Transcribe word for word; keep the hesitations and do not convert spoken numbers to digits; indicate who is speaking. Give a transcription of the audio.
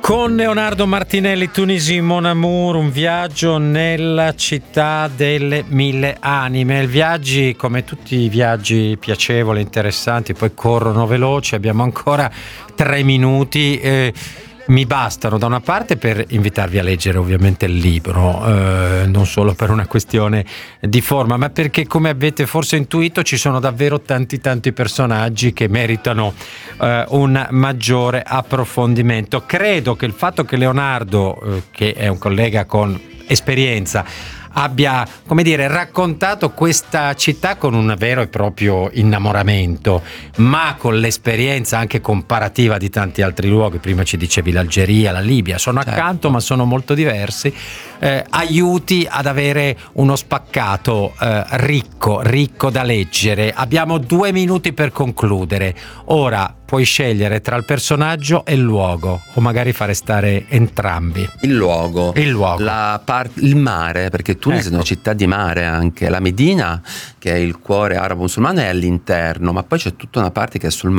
Speaker 1: Con Leonardo Martinelli, Tunisi Mon Amour, un viaggio nella città delle mille anime. I viaggi, come tutti i viaggi piacevoli, interessanti, poi corrono veloci. Abbiamo ancora tre minuti. Eh, mi bastano da una parte per invitarvi a leggere ovviamente il libro, eh, non solo per una questione di forma, ma perché, come avete forse intuito, ci sono davvero tanti tanti personaggi che meritano eh, un maggiore approfondimento. Credo che il fatto che Leonardo, eh, che è un collega con esperienza, abbia, come dire, raccontato questa città con un vero e proprio innamoramento, ma con l'esperienza anche comparativa di tanti altri luoghi. Prima ci dicevi l'Algeria, la Libia, sono accanto, certo, ma sono molto diversi, eh, aiuti ad avere uno spaccato eh, ricco, ricco da leggere. Abbiamo due minuti per concludere. Ora puoi scegliere tra il personaggio e il luogo, o magari fare stare entrambi.
Speaker 2: Il luogo,
Speaker 1: il, luogo.
Speaker 2: La part- il mare, perché Tunisi ecco. è una città di mare anche. La Medina, che è il cuore arabo-musulmano, è all'interno, ma poi c'è tutta una parte che è sul